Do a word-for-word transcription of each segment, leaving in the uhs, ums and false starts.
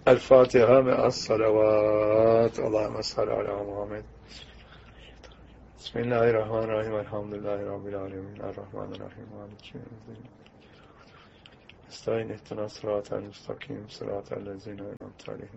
El Fatiha ve as-salavat. Allahümme salli ala Muhammed. Bismillahirrahmanirrahim. Elhamdülillahi Rabbil alemin. Errahmanirrahim. Maliki yevmiddin. Estağin ihdina sıratel müstakim. Sıratel lezine en'amte aleyhim.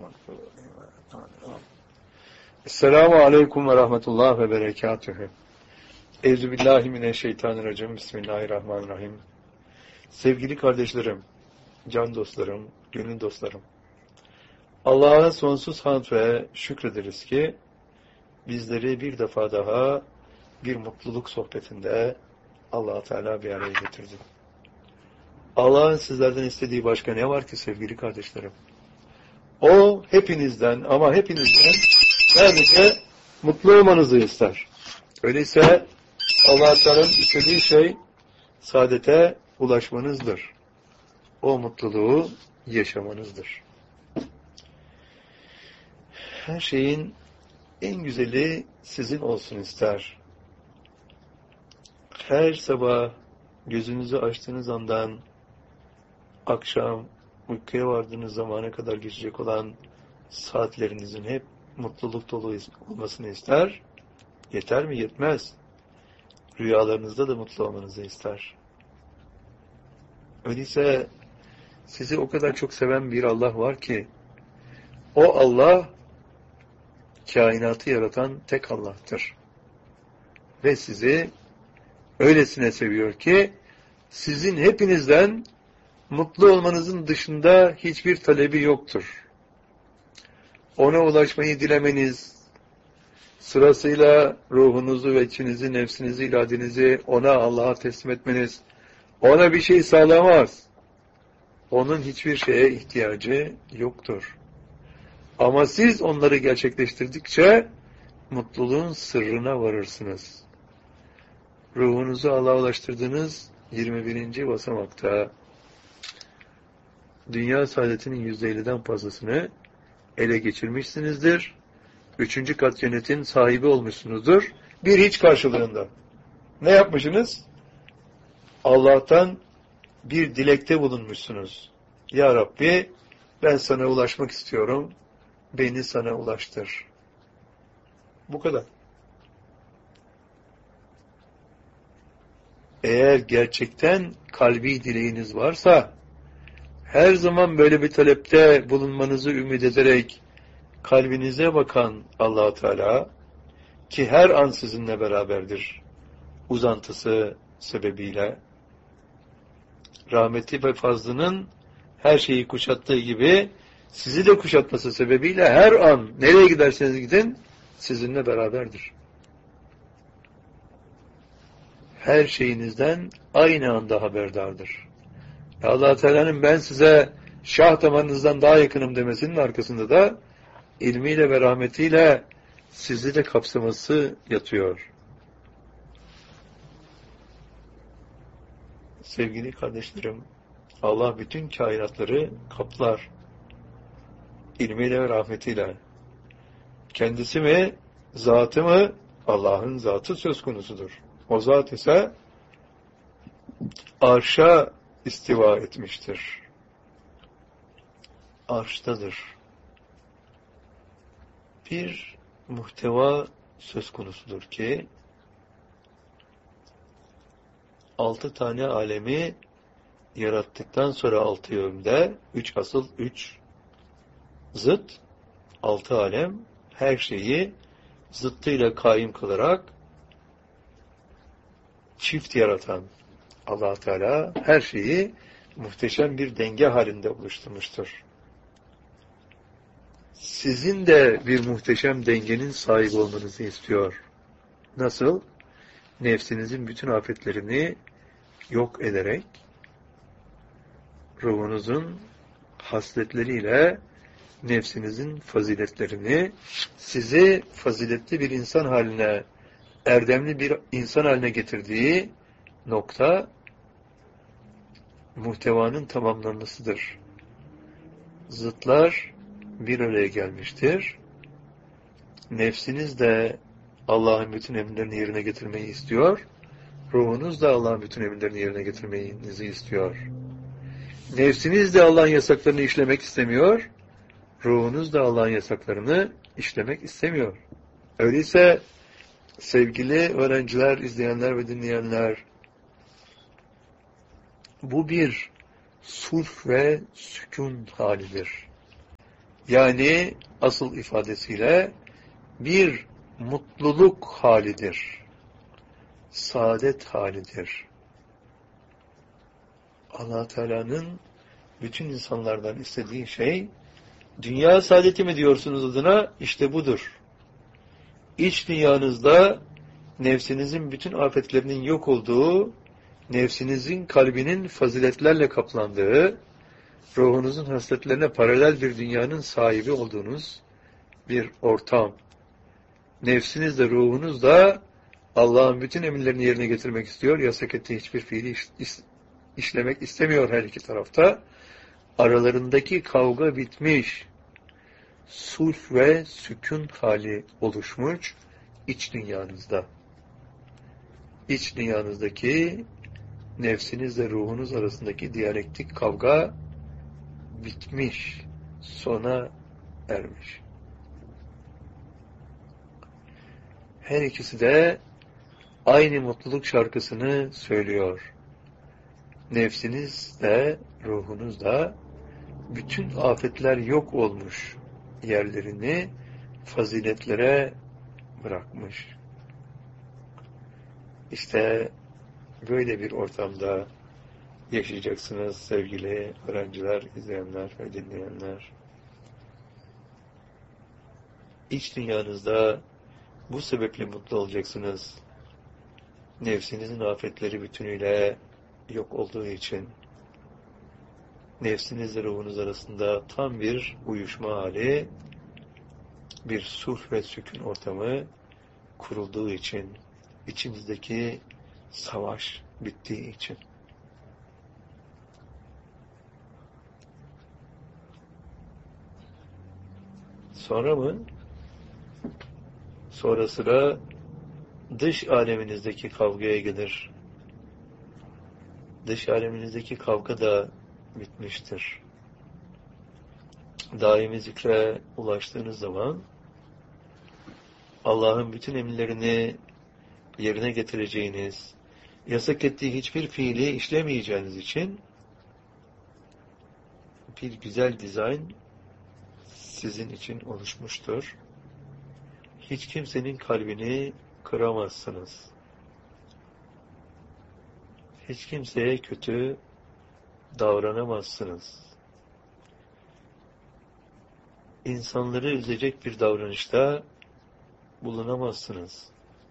Esselamu aleyküm ve rahmetullah ve berekatühü. Euzubillahimineşşeytanirracim. Bismillahirrahmanirrahim. Sevgili kardeşlerim, can dostlarım, gönül dostlarım. Allah'a sonsuz hamd ve şükrederiz ki bizleri bir defa daha bir mutluluk sohbetinde Allah-u Teala bir araya getirdi. Allah'ın sizlerden istediği başka ne var ki sevgili kardeşlerim? O hepinizden ama hepinizden sadece mutlu olmanızı ister. Öyleyse Allah-u Teala'nın istediği şey saadete ulaşmanızdır. O mutluluğu yaşamanızdır. Her şeyin en güzeli sizin olsun ister. Her sabah gözünüzü açtığınız andan akşam uykuya vardığınız zamana kadar geçecek olan saatlerinizin hep mutluluk dolu olmasını ister. Yeter mi? Yetmez. Rüyalarınızda da mutlu olmanızı ister. Öyleyse sizi o kadar çok seven bir Allah var ki o Allah kainatı yaratan tek Allah'tır. Ve sizi öylesine seviyor ki sizin hepinizden mutlu olmanızın dışında hiçbir talebi yoktur. Ona ulaşmayı dilemeniz, sırasıyla ruhunuzu ve içinizi, nefsinizi, iradenizi ona, Allah'a teslim etmeniz, ona bir şey sağlamaz. Onun hiçbir şeye ihtiyacı yoktur. Ama siz onları gerçekleştirdikçe mutluluğun sırrına varırsınız. Ruhunuzu Allah'a ulaştırdığınız yirmi birinci basamakta dünya saadetinin yüzde elliden fazlasını ele geçirmişsinizdir. Üçüncü kat cennetin sahibi olmuşsunuzdur. Bir hiç karşılığında. Ne yapmışsınız? Allah'tan bir dilekte bulunmuşsunuz. Ya Rabbi, ben sana ulaşmak istiyorum. Beni sana ulaştır. Bu kadar. Eğer gerçekten kalbi dileğiniz varsa, her zaman böyle bir talepte bulunmanızı ümit ederek kalbinize bakan Allah-u Teala, ki her an sizinle beraberdir, uzantısı sebebiyle, rahmeti ve fazlının her şeyi kuşattığı gibi, sizi de kuşatması sebebiyle her an nereye giderseniz gidin, sizinle beraberdir. Her şeyinizden aynı anda haberdardır. Allah-u Teala'nın ben size şah damarınızdan daha yakınım demesinin arkasında da ilmiyle ve rahmetiyle sizi de kapsaması yatıyor. Sevgili kardeşlerim, Allah bütün kainatları kaplar. İlmiyle ve rahmetiyle. Kendisi mi, zatı mı? Allah'ın zatı söz konusudur. O zat ise arşa istiva etmiştir. Arştadır. Bir muhteva söz konusudur ki altı tane alemi yarattıktan sonra altı yönde üç asıl üç zıt altı alem her şeyi zıttıyla kaim kılarak çift yaratan Allah Teala her şeyi muhteşem bir denge halinde oluşturmuştur. Sizin de bir muhteşem dengenin sahibi olmanızı istiyor. Nasıl? Nefsinizin bütün afetlerini yok ederek ruhunuzun hasletleriyle nefsinizin faziletlerini sizi faziletli bir insan haline, erdemli bir insan haline getirdiği nokta muhtevanın tamamlanmasıdır. Zıtlar bir araya gelmiştir. Nefsiniz de Allah'ın bütün emirlerini yerine getirmeyi istiyor. Ruhunuz da Allah'ın bütün emirlerini yerine getirmenizi istiyor. Nefsiniz de Allah'ın yasaklarını işlemek istemiyor. Ruhunuz da Allah'ın yasaklarını işlemek istemiyor. Öyleyse sevgili öğrenciler, izleyenler ve dinleyenler, bu bir sulh ve sükun halidir. Yani asıl ifadesiyle bir mutluluk halidir. Saadet halidir. Allah Teala'nın bütün insanlardan istediği şey, dünya saadeti mi diyorsunuz adına? İşte budur. İç dünyanızda nefsinizin bütün afetlerinin yok olduğu, nefsinizin kalbinin faziletlerle kaplandığı, ruhunuzun hasletlerine paralel bir dünyanın sahibi olduğunuz bir ortam. Nefsiniz de ruhunuz da Allah'ın bütün emirlerini yerine getirmek istiyor. Yasak ettiği hiçbir fiili iş, iş, işlemek istemiyor her iki tarafta. Aralarındaki kavga bitmiş. Sulh ve sükun hali oluşmuş iç dünyanızda. İç dünyanızdaki nefsinizle ruhunuz arasındaki diyalektik kavga bitmiş, sona ermiş. Her ikisi de aynı mutluluk şarkısını söylüyor. Nefsiniz de, ruhunuz da bütün afetler yok olmuş, yerlerini faziletlere bırakmış. İşte böyle bir ortamda yaşayacaksınız sevgili öğrenciler, izleyenler ve dinleyenler. İç dünyanızda bu sebeple mutlu olacaksınız. Nefsinizin afetleri bütünüyle yok olduğu için, nefsinizle ruhunuz arasında tam bir uyuşma hali, bir sulh ve sükun ortamı kurulduğu için, içinizdeki savaş bittiği için. Sonra mı? Sonra sıra dış aleminizdeki kavgaya gelir. Dış aleminizdeki kavga da bitmiştir. Daimi zikre ulaştığınız zaman Allah'ın bütün emirlerini yerine getireceğiniz, yasak ettiği hiçbir fiili işlemeyeceğiniz için bir güzel dizayn sizin için oluşmuştur. Hiç kimsenin kalbini kıramazsınız. Hiç kimseye kötü davranamazsınız. İnsanları üzecek bir davranışta bulunamazsınız.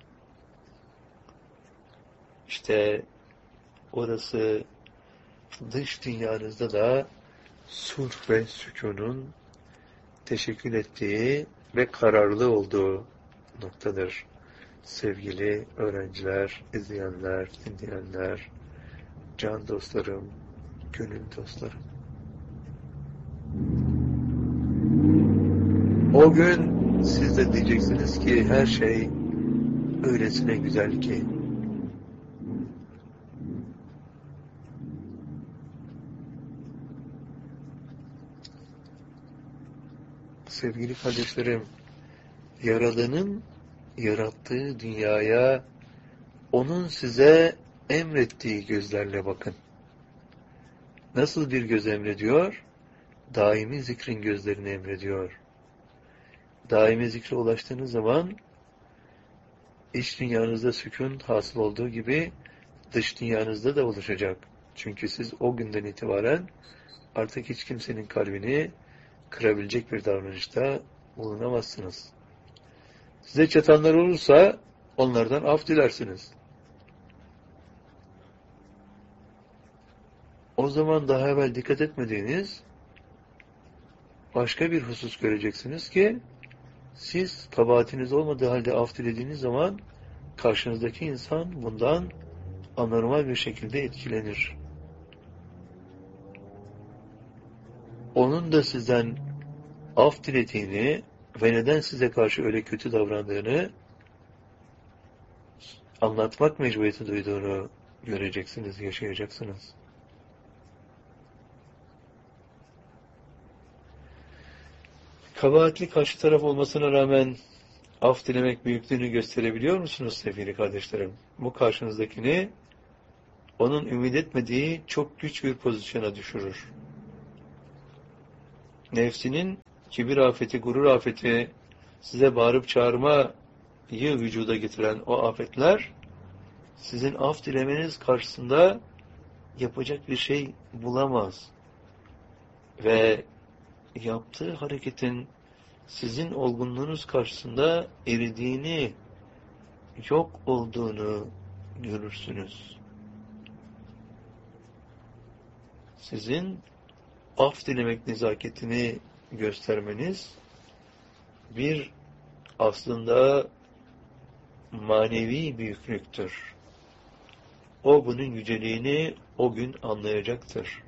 İşte orası dış dünyanızda da sulh ve sükunun teşekkül ettiği ve kararlı olduğu noktadır. Sevgili öğrenciler, izleyenler, dinleyenler, can dostlarım, gönül dostlarım. O gün siz de diyeceksiniz ki her şey öylesine güzel ki. Sevgili kardeşlerim, Yaradan'ın yarattığı dünyaya onun size emrettiği gözlerle bakın. Nasıl bir göz emrediyor? Daimi zikrin gözlerini emrediyor. Daimi zikre ulaştığınız zaman iç dünyanızda sükun hasıl olduğu gibi dış dünyanızda da oluşacak. Çünkü siz o günden itibaren artık hiç kimsenin kalbini kırabilecek bir davranışta bulunamazsınız. Size çatanlar olursa onlardan af dilersiniz. O zaman daha evvel dikkat etmediğiniz başka bir husus göreceksiniz ki siz kabahatiniz olmadığı halde af dilediğiniz zaman karşınızdaki insan bundan anormal bir şekilde etkilenir. Onun da sizden af dilediğini ve neden size karşı öyle kötü davrandığını anlatmak mecburiyeti duyduğunu göreceksiniz, yaşayacaksınız. Kabahatli karşı taraf olmasına rağmen af dilemek büyüklüğünü gösterebiliyor musunuz sevgili kardeşlerim? Bu karşınızdakini onun ümit etmediği çok güç bir pozisyona düşürür. Nefsinin kibir afeti, gurur afeti, size bağırıp çağırmayı vücuda getiren o afetler, sizin af dilemeniz karşısında yapacak bir şey bulamaz. Ve yaptığı hareketin sizin olgunluğunuz karşısında eridiğini, yok olduğunu görürsünüz. Sizin af dilemek nezaketini göstermeniz bir aslında manevi büyüklüktür. O bunun yüceliğini o gün anlayacaktır.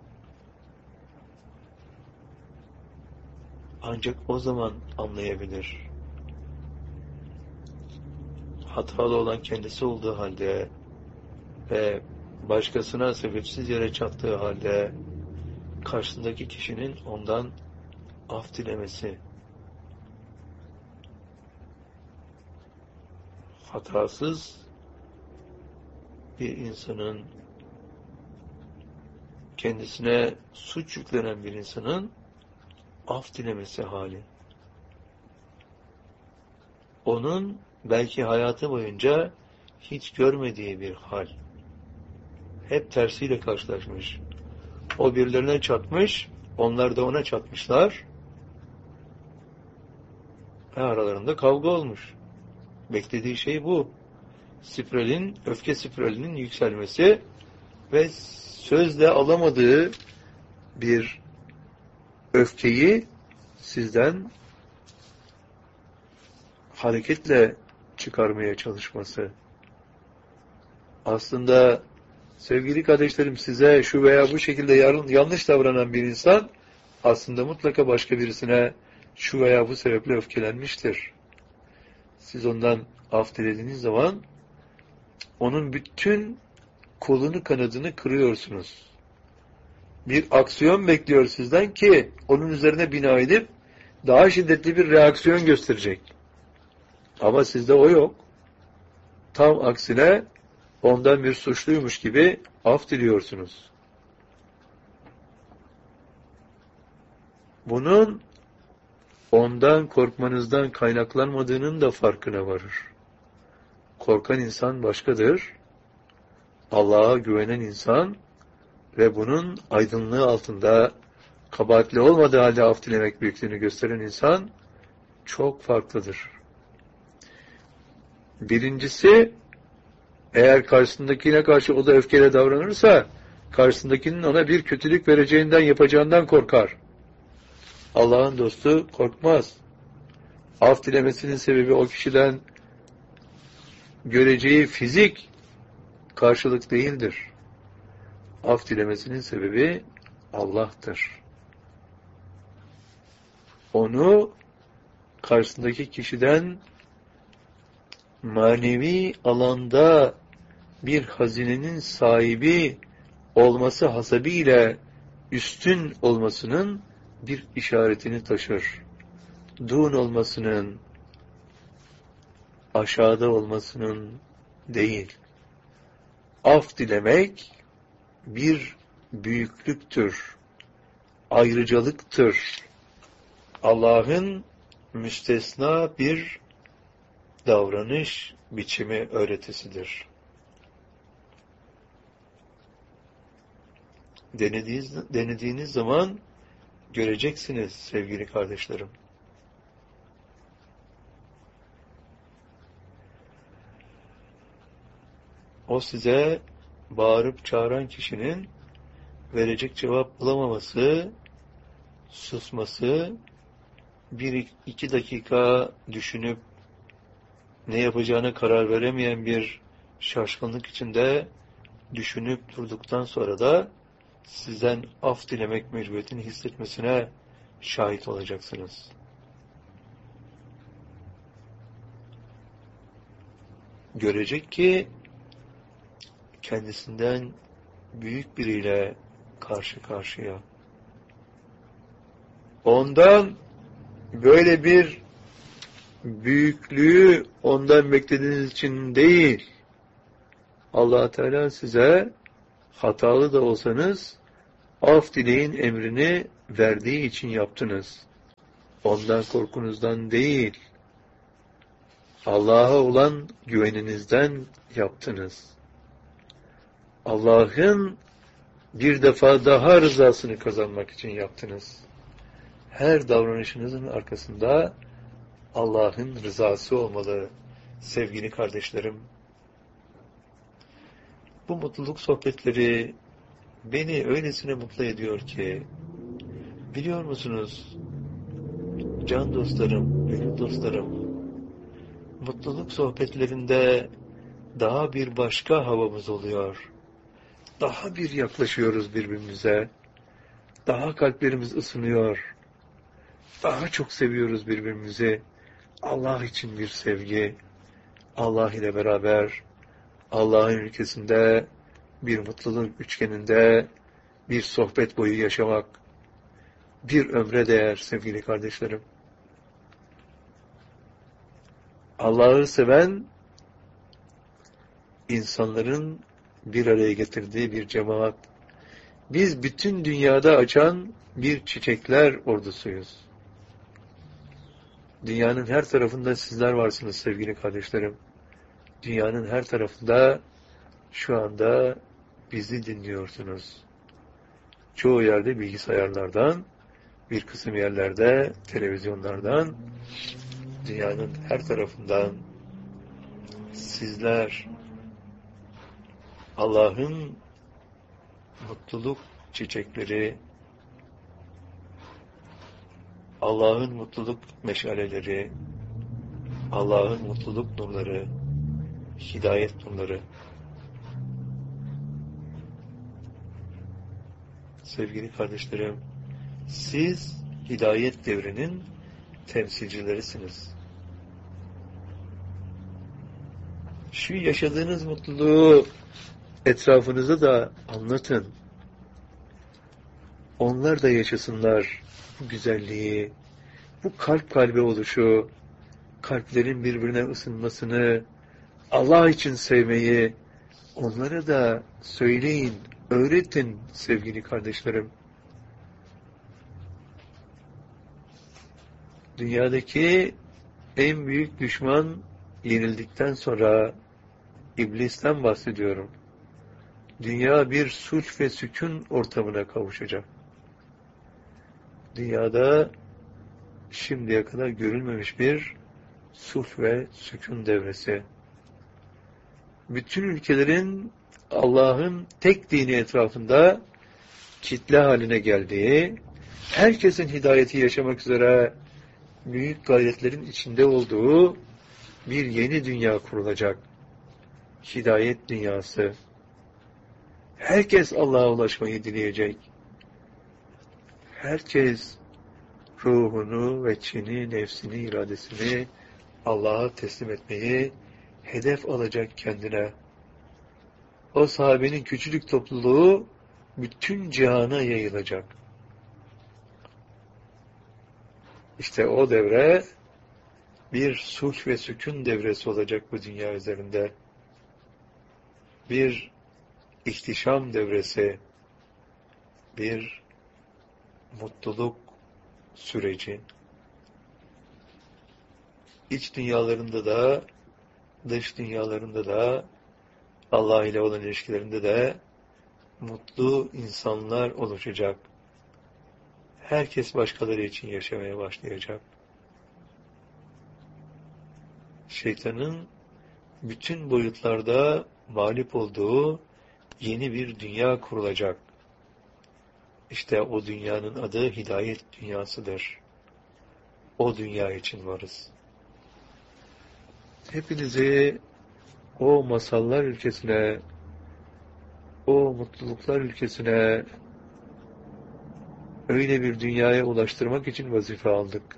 Ancak o zaman anlayabilir. Hatalı olan kendisi olduğu halde ve başkasına sebepsiz yere çattığı halde karşısındaki kişinin ondan af dilemesi, hatasız bir insanın, kendisine suç yüklenen bir insanın af dilemesi hali. Onun belki hayatı boyunca hiç görmediği bir hal. Hep tersiyle karşılaşmış. O birilerine çatmış, onlar da ona çatmışlar. Ve aralarında kavga olmuş. Beklediği şey bu. Spiralin, öfke spiralinin yükselmesi ve sözle alamadığı bir öfkeyi sizden hareketle çıkarmaya çalışması. Aslında sevgili kardeşlerim, size şu veya bu şekilde yanlış davranan bir insan aslında mutlaka başka birisine şu veya bu sebeple öfkelenmiştir. Siz ondan af dilediğiniz zaman onun bütün kolunu kanadını kırıyorsunuz. Bir aksiyon bekliyor sizden ki onun üzerine bina edip daha şiddetli bir reaksiyon gösterecek. Ama sizde o yok. Tam aksine ondan bir suçluymuş gibi af diliyorsunuz. Bunun ondan korkmanızdan kaynaklanmadığının da farkına varır. Korkan insan başkadır. Allah'a güvenen insan ve bunun aydınlığı altında kabahatli olmadığı halde af dilemek büyüklüğünü gösteren insan çok farklıdır. Birincisi, eğer karşısındakine karşı o da öfkeyle davranırsa, karşısındakinin ona bir kötülük vereceğinden, yapacağından korkar. Allah'ın dostu korkmaz. Af dilemesinin sebebi o kişiden göreceği fizik karşılık değildir. Af dilemesinin sebebi Allah'tır. Onu karşısındaki kişiden manevi alanda bir hazinenin sahibi olması hasebiyle üstün olmasının bir işaretini taşır. Dun olmasının, aşağıda olmasının değil. Af dilemek bir büyüklüktür, ayrıcalıktır. Allah'ın müstesna bir davranış biçimi öğretisidir. Denediğiniz, denediğiniz zaman göreceksiniz sevgili kardeşlerim. O size bağırıp çağıran kişinin verecek cevap bulamaması, susması, bir iki dakika düşünüp ne yapacağına karar veremeyen bir şaşkınlık içinde düşünüp durduktan sonra da sizden af dilemek mecburiyetini hissetmesine şahit olacaksınız. Görecek ki kendisinden büyük biriyle karşı karşıya. Ondan böyle bir büyüklüğü ondan beklediğiniz için değil. Allah Teala size hatalı da olsanız af dileyin emrini verdiği için yaptınız. Ondan korkunuzdan değil. Allah'a olan güveninizden yaptınız. Allah'ın bir defa daha rızasını kazanmak için yaptınız. Her davranışınızın arkasında Allah'ın rızası olmalı sevgili kardeşlerim. Bu mutluluk sohbetleri beni öylesine mutlu ediyor ki, biliyor musunuz can dostlarım, gönül dostlarım, mutluluk sohbetlerinde daha bir başka havamız oluyor. Daha bir yaklaşıyoruz birbirimize. Daha kalplerimiz ısınıyor. Daha çok seviyoruz birbirimizi. Allah için bir sevgi, Allah ile beraber, Allah'ın ülkesinde, bir mutluluk üçgeninde, bir sohbet boyu yaşamak, bir ömre değer sevgili kardeşlerim. Allah'ı seven, insanların bir araya getirdiği bir cemaat. Biz bütün dünyada açan bir çiçekler ordusuyuz. Dünyanın her tarafında sizler varsınız sevgili kardeşlerim. Dünyanın her tarafında şu anda bizi dinliyorsunuz. Çoğu yerde bilgisayarlardan, bir kısım yerlerde televizyonlardan, dünyanın her tarafından sizler Allah'ın mutluluk çiçekleri, Allah'ın mutluluk meşaleleri, Allah'ın mutluluk nurları, hidayet nurları. Sevgili kardeşlerim, siz hidayet devrinin temsilcilerisiniz. Şu yaşadığınız mutluluğu etrafınıza da anlatın. Onlar da yaşasınlar bu güzelliği, bu kalp kalbe oluşu, kalplerin birbirine ısınmasını, Allah için sevmeyi, onlara da söyleyin, öğretin sevgili kardeşlerim. Dünyadaki en büyük düşman yenildikten sonra İblisten bahsediyorum. Dünya bir sulh ve sükun ortamına kavuşacak. Dünyada şimdiye kadar görülmemiş bir sulh ve sükun devresi. Bütün ülkelerin Allah'ın tek dini etrafında kitle haline geldiği, herkesin hidayeti yaşamak üzere büyük gayretlerin içinde olduğu bir yeni dünya kurulacak. Hidayet dünyası. Herkes Allah'a ulaşmayı dileyecek. Herkes ruhunu ve çini, nefsini, iradesini Allah'a teslim etmeyi hedef alacak kendine. O sahabenin küçücük topluluğu bütün cihana yayılacak. İşte o devre bir sulh ve sükun devresi olacak bu dünya üzerinde. Bir ihtişam devresi, bir mutluluk süreci. İç dünyalarında da, dış dünyalarında da, Allah ile olan ilişkilerinde de mutlu insanlar oluşacak. Herkes başkaları için yaşamaya başlayacak. Şeytanın bütün boyutlarda mağlup olduğu yeni bir dünya kurulacak. İşte o dünyanın adı hidayet dünyasıdır. O dünya için varız. Hepinizi o masallar ülkesine, o mutluluklar ülkesine, öyle bir dünyaya ulaştırmak için vazife aldık.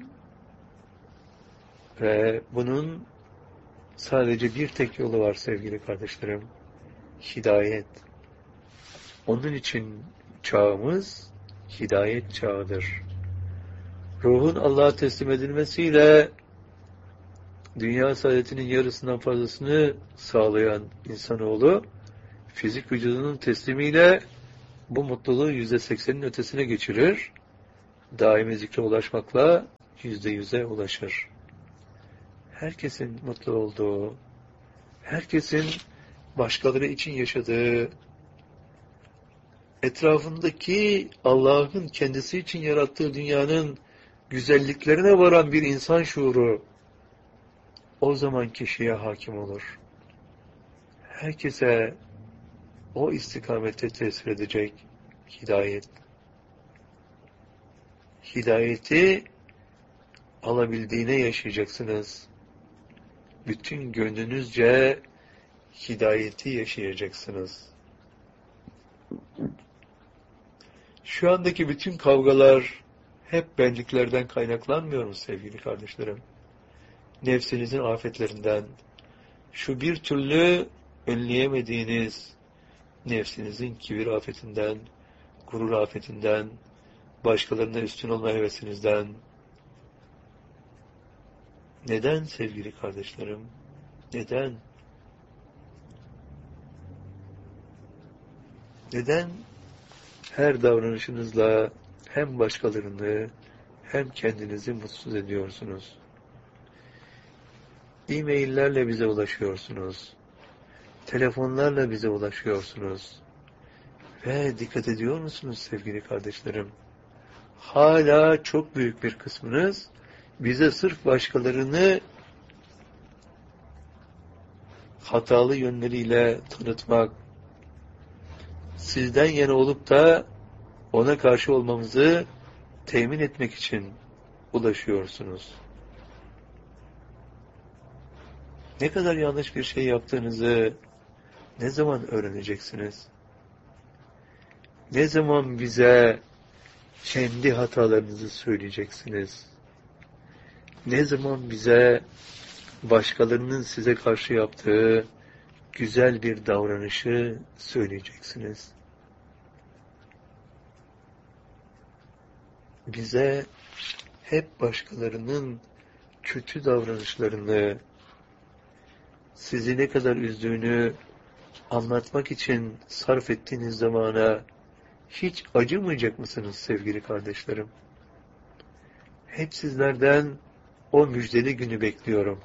Ve bunun sadece bir tek yolu var sevgili kardeşlerim. Hidayet. Onun için çağımız hidayet çağıdır. Ruhun Allah'a teslim edilmesiyle dünya saadetinin yarısından fazlasını sağlayan insanoğlu, fizik vücudunun teslimiyle bu mutluluğu yüzde seksenin ötesine geçirir. Daimi zikre ulaşmakla yüzde yüze ulaşır. Herkesin mutlu olduğu, herkesin başkaları için yaşadığı, etrafındaki Allah'ın kendisi için yarattığı dünyanın güzelliklerine varan bir insan şuuru o zaman kişiye hakim olur. Herkese o istikamette tesir edecek hidayet. Hidayeti alabildiğine yaşayacaksınız. Bütün gönlünüzce hidayeti yaşayacaksınız. Şu andaki bütün kavgalar hep benliklerden kaynaklanmıyor mu sevgili kardeşlerim? Nefsinizin afetlerinden, şu bir türlü önleyemediğiniz nefsinizin kibir afetinden, gurur afetinden, başkalarına üstün olma hevesinizden. Neden sevgili kardeşlerim? Neden? Neden her davranışınızla hem başkalarını hem kendinizi mutsuz ediyorsunuz? E-maillerle bize ulaşıyorsunuz. Telefonlarla bize ulaşıyorsunuz. Ve dikkat ediyor musunuz sevgili kardeşlerim? Hala çok büyük bir kısmınız bize sırf başkalarını hatalı yönleriyle tanıtmak, sizden yana olup da ona karşı olmamızı temin etmek için ulaşıyorsunuz. Ne kadar yanlış bir şey yaptığınızı ne zaman öğreneceksiniz? Ne zaman bize kendi hatalarınızı söyleyeceksiniz? Ne zaman bize başkalarının size karşı yaptığı güzel bir davranışı söyleyeceksiniz? Bize hep başkalarının kötü davranışlarını, sizi ne kadar üzdüğünü anlatmak için sarf ettiğiniz zamana hiç acımayacak mısınız sevgili kardeşlerim? Hep sizlerden o müjdeli günü bekliyorum.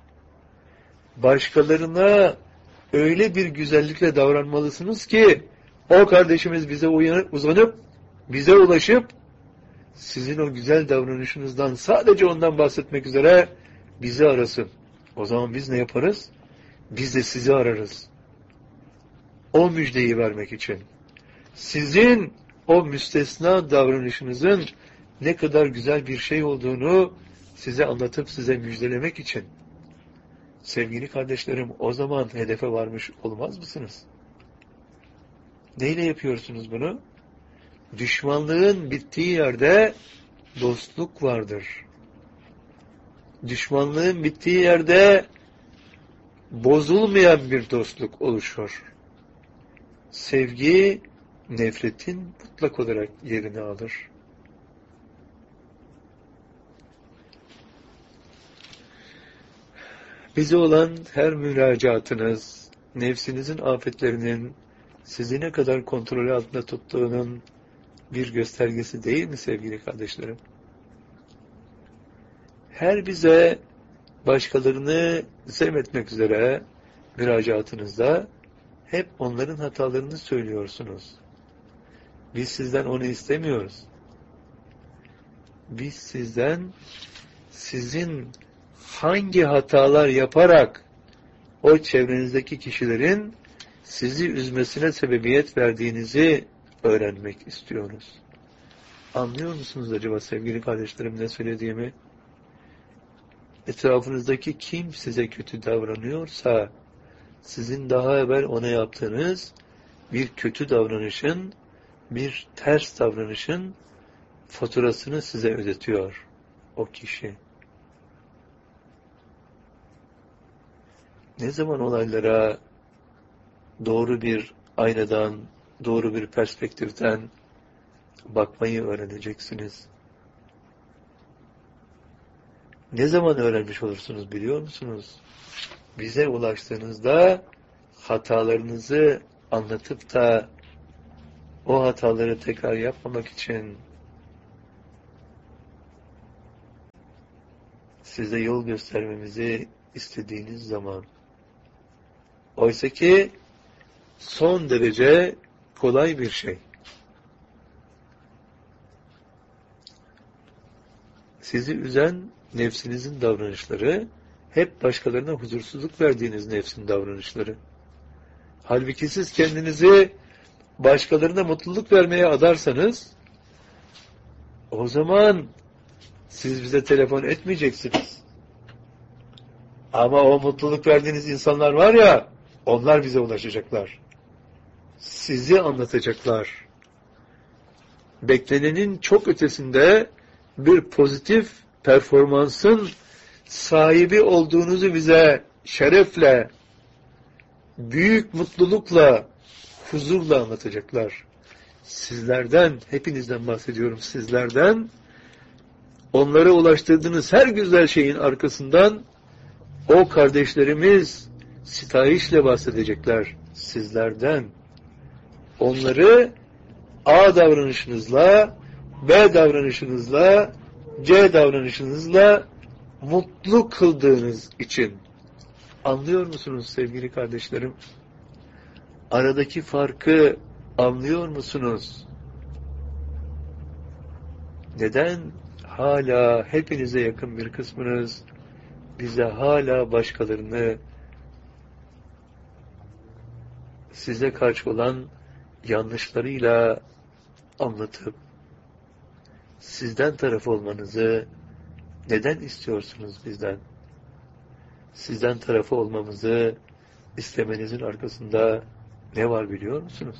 Başkalarına öyle bir güzellikle davranmalısınız ki o kardeşimiz bize uyanıp, uzanıp, bize ulaşıp sizin o güzel davranışınızdan sadece ondan bahsetmek üzere bizi arasın. O zaman biz ne yaparız? Biz de sizi ararız. O müjdeyi vermek için. Sizin o müstesna davranışınızın ne kadar güzel bir şey olduğunu size anlatıp size müjdelemek için. Sevgili kardeşlerim, o zaman hedefe varmış olmaz mısınız? Neyle yapıyorsunuz bunu? Düşmanlığın bittiği yerde dostluk vardır. Düşmanlığın bittiği yerde bozulmayan bir dostluk oluşur. Sevgi, nefretin mutlak olarak yerini alır. Bize olan her müracaatınız, nefsinizin afetlerinin sizi ne kadar kontrol altında tuttuğunun bir göstergesi değil mi sevgili kardeşlerim? Her bize başkalarını zemmetmek üzere müracaatınızda hep onların hatalarını söylüyorsunuz. Biz sizden onu istemiyoruz. Biz sizden sizin hangi hatalar yaparak o çevrenizdeki kişilerin sizi üzmesine sebebiyet verdiğinizi öğrenmek istiyoruz. Anlıyor musunuz acaba sevgili kardeşlerim ne söylediğimi? Etrafınızdaki kim size kötü davranıyorsa sizin daha evvel ona yaptığınız bir kötü davranışın, bir ters davranışın faturasını size ödetiyor o kişi. Ne zaman olaylara doğru bir aynadan, doğru bir perspektiften bakmayı öğreneceksiniz? Ne zaman öğrenmiş olursunuz biliyor musunuz? Bize ulaştığınızda hatalarınızı anlatıp da o hataları tekrar yapmamak için size yol göstermemizi istediğiniz zaman. Oysa ki son derece kolay bir şey. Sizi üzen nefsinizin davranışları, hep başkalarına huzursuzluk verdiğiniz nefsin davranışları. Halbuki siz kendinizi başkalarına mutluluk vermeye adarsanız, o zaman siz bize telefon etmeyeceksiniz. Ama o mutluluk verdiğiniz insanlar var ya, onlar bize ulaşacaklar. Sizi anlatacaklar. Beklenenin çok ötesinde bir pozitif performansın sahibi olduğunuzu bize şerefle, büyük mutlulukla, huzurla anlatacaklar. Sizlerden, hepinizden bahsediyorum, sizlerden, onlara ulaştırdığınız her güzel şeyin arkasından o kardeşlerimiz sitayişle bahsedecekler sizlerden. Onları A davranışınızla, B davranışınızla, C davranışınızla mutlu kıldığınız için. Anlıyor musunuz sevgili kardeşlerim? Aradaki farkı anlıyor musunuz? Neden hala hepinize yakın bir kısmınız bize hala başkalarını size karşı olan yanlışlarıyla anlatıp sizden taraf olmanızı neden istiyorsunuz bizden? Sizden tarafı olmamızı istemenizin arkasında ne var biliyor musunuz?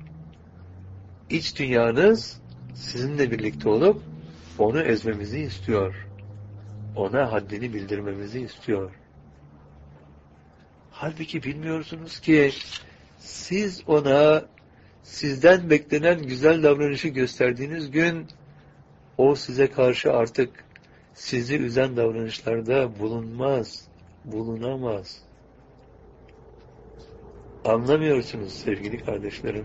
İç dünyanız sizinle birlikte olup onu ezmemizi istiyor. Ona haddini bildirmemizi istiyor. Halbuki bilmiyorsunuz ki siz ona sizden beklenen güzel davranışı gösterdiğiniz gün o size karşı artık sizi üzen davranışlarda bulunmaz, bulunamaz. Anlamıyorsunuz sevgili kardeşlerim.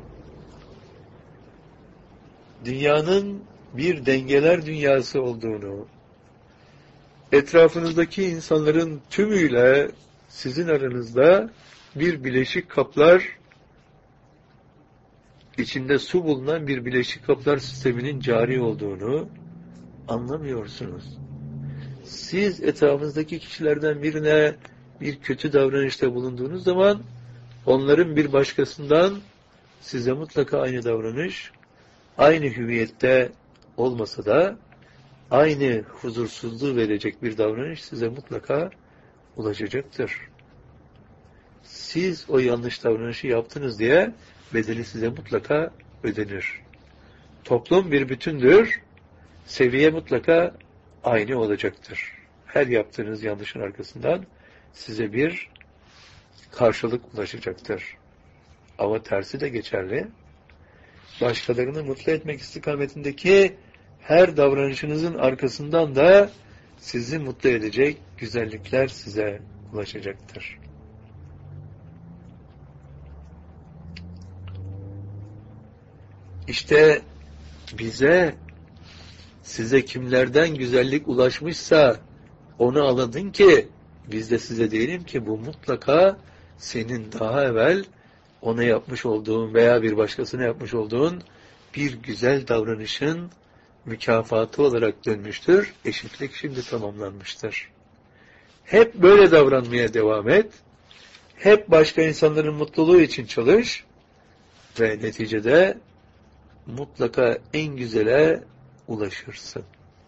Dünyanın bir dengeler dünyası olduğunu, etrafınızdaki insanların tümüyle sizin aranızda bir bileşik kaplar, içinde su bulunan bir bileşik kaplar sisteminin cari olduğunu anlamıyorsunuz. Siz etrafınızdaki kişilerden birine bir kötü davranışta bulunduğunuz zaman onların bir başkasından size mutlaka aynı davranış, aynı hüviyette olmasa da aynı huzursuzluğu verecek bir davranış size mutlaka ulaşacaktır. Siz o yanlış davranışı yaptınız diye bedeli size mutlaka ödenir. Toplum bir bütündür, seviye mutlaka aynı olacaktır. Her yaptığınız yanlışın arkasından size bir karşılık ulaşacaktır. Ama tersi de geçerli. Başkalarını mutlu etmek istikametindeki her davranışınızın arkasından da sizi mutlu edecek güzellikler size ulaşacaktır. İşte bize, size kimlerden güzellik ulaşmışsa onu anladın ki, biz de size diyelim ki bu mutlaka senin daha evvel ona yapmış olduğun veya bir başkasına yapmış olduğun bir güzel davranışın mükafatı olarak dönmüştür. Eşitlik şimdi tamamlanmıştır. Hep böyle davranmaya devam et. Hep başka insanların mutluluğu için çalış ve neticede mutlaka en güzele ulaşırsın.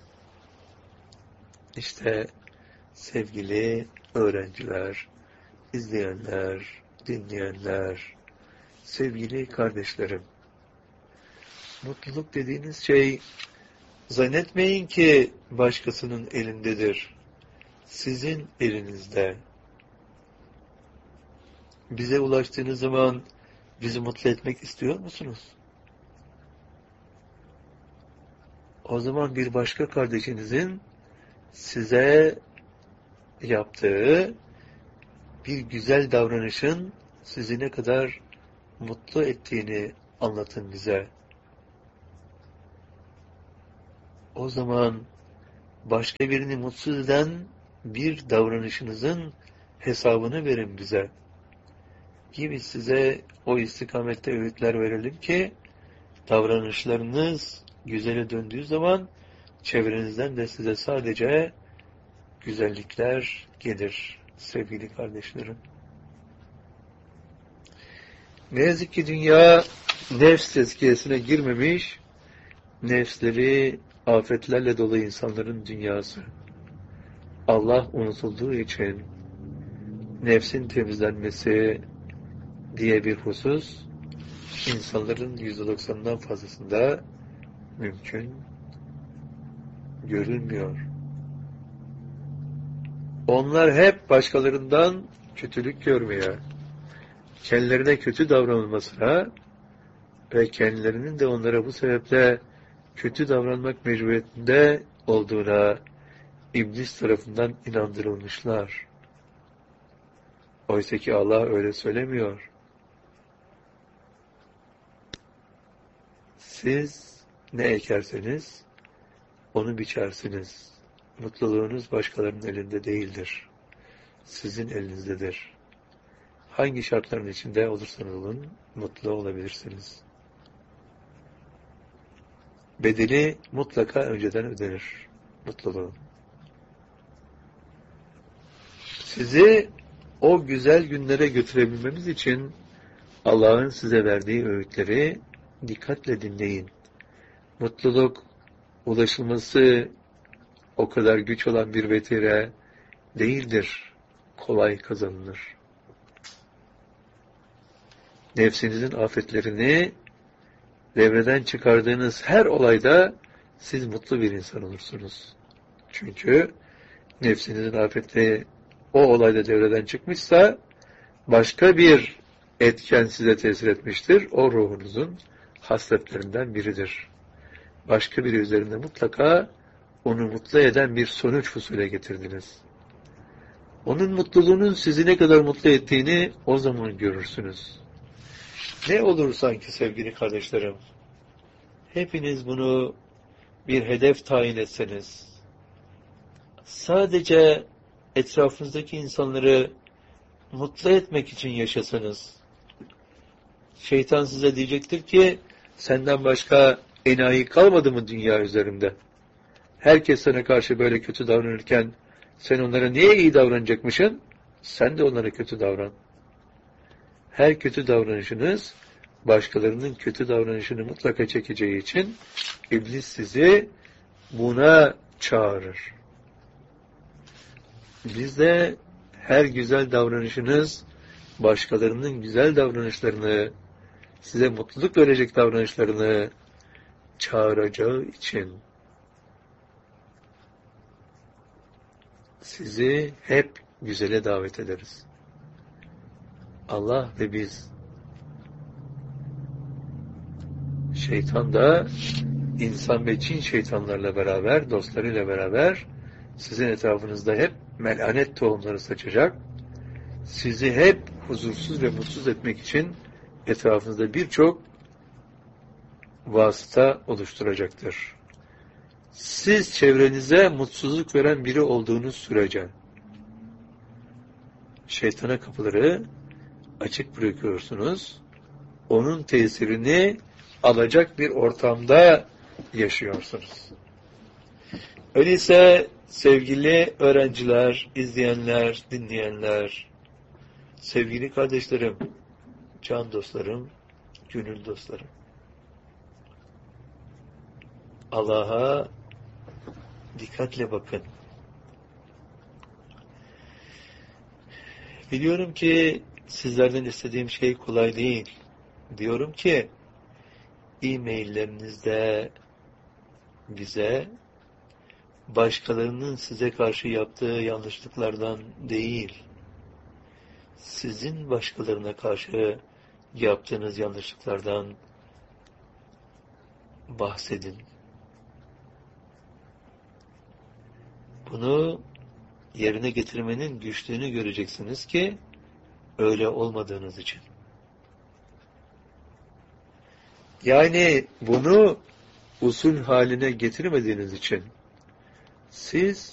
İşte sevgili öğrenciler, izleyenler, dinleyenler, sevgili kardeşlerim, mutluluk dediğiniz şey zannetmeyin ki başkasının elindedir. Sizin elinizde. Bize ulaştığınız zaman bizi mutlu etmek istiyor musunuz? O zaman bir başka kardeşinizin size yaptığı bir güzel davranışın sizi ne kadar mutlu ettiğini anlatın bize. O zaman başka birini mutsuz eden bir davranışınızın hesabını verin bize. Gibi size o istikamette öğütler verelim ki davranışlarınız güzele döndüğü zaman çevrenizden de size sadece güzellikler gelir sevgili kardeşlerim. Ne yazık ki dünya nefs tezkiyesine girmemiş, nefsleri afetlerle dolu insanların dünyası. Allah unutulduğu için nefsin temizlenmesi diye bir husus insanların yüzde doksanından fazlasında mümkün görülmüyor. Onlar hep başkalarından kötülük görmeye, kendilerine kötü davranılmasına ve kendilerinin de onlara bu sebeple kötü davranmak mecburiyetinde olduğuna iblis tarafından inandırılmışlar. Oysa ki Allah öyle söylemiyor. Siz ne ekerseniz onu biçersiniz. Mutluluğunuz başkalarının elinde değildir. Sizin elinizdedir. Hangi şartların içinde olursanız olun, mutlu olabilirsiniz. Bedeli mutlaka önceden ödenir. Mutluluğun. Sizi o güzel günlere götürebilmemiz için Allah'ın size verdiği öğütleri dikkatle dinleyin. Mutluluk ulaşılması o kadar güç olan bir vetire değildir. Kolay kazanılır. Nefsinizin afetlerini devreden çıkardığınız her olayda siz mutlu bir insan olursunuz. Çünkü nefsinizin afeti o olayda devreden çıkmışsa başka bir etken size tesir etmiştir. O ruhunuzun hasletlerinden biridir. Başka biri üzerinde mutlaka onu mutlu eden bir sonuç husule getirdiniz. Onun mutluluğunun sizi ne kadar mutlu ettiğini o zaman görürsünüz. Ne olur sanki sevgili kardeşlerim, hepiniz bunu bir hedef tayin etseniz, sadece etrafınızdaki insanları mutlu etmek için yaşasanız, şeytan size diyecektir ki, senden başka enayi kalmadı mı dünya üzerinde? Herkes sana karşı böyle kötü davranırken, sen onlara niye iyi davranacakmışsın? Sen de onlara kötü davran. Her kötü davranışınız, başkalarının kötü davranışını mutlaka çekeceği için, iblis sizi buna çağırır. Biz de her güzel davranışınız, başkalarının güzel davranışlarını, size mutluluk verecek davranışlarını çağıracağı için sizi hep güzele davet ederiz. Allah ve biz, şeytan da insan ve cin şeytanlarla beraber, dostlarıyla beraber sizin etrafınızda hep melanet tohumları saçacak, sizi hep huzursuz ve mutsuz etmek için etrafınızda birçok vasıta oluşturacaktır. Siz çevrenize mutsuzluk veren biri olduğunuz sürece şeytana kapıları açık bırakıyorsunuz. Onun tesirini alacak bir ortamda yaşıyorsunuz. Öyleyse sevgili öğrenciler, izleyenler, dinleyenler, sevgili kardeşlerim, can dostlarım, gönül dostlarım, Allah'a dikkatle bakın. Biliyorum ki sizlerden istediğim şey kolay değil. Diyorum ki e-maillerinizde bize başkalarının size karşı yaptığı yanlışlıklardan değil, sizin başkalarına karşı yaptığınız yanlışlıklardan bahsedin. Bunu yerine getirmenin güçlüğünü göreceksiniz ki öyle olmadığınız için. Yani bunu usul haline getirmediğiniz için siz